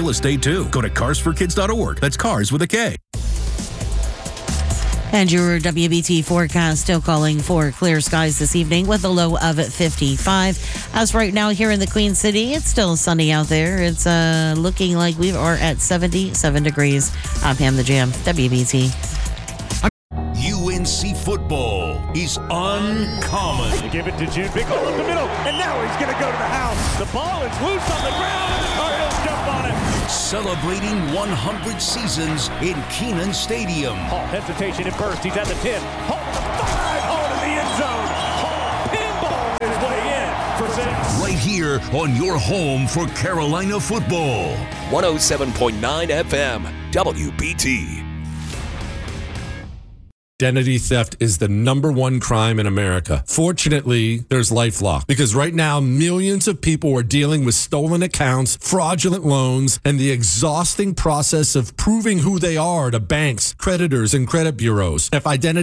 real estate, too. Go to carsforkids.org. That's cars with a K. And your WBT forecast still calling for clear skies this evening with a low of 55. As right now here in the Queen City, it's still sunny out there. It's looking like we are at 77 degrees. I'm Pam the Jam, WBT. UNC football is uncommon. They give it to June. Big hole up the middle. And now he's going to go to the house. The ball is loose on the ground. And the Cardinals jump on it. Celebrating 100 seasons in Kenan Stadium. Hall hesitation at first. He's at the 10. Hall to the 5. Hall to the end zone. Hall pinball his way in for 6. Right here on your home for Carolina football. 107.9 FM, WBT. Identity theft is the number one crime in America. Fortunately, there's LifeLock, because right now, millions of people are dealing with stolen accounts, fraudulent loans, and the exhausting process of proving who they are to banks, creditors, and credit bureaus. If identity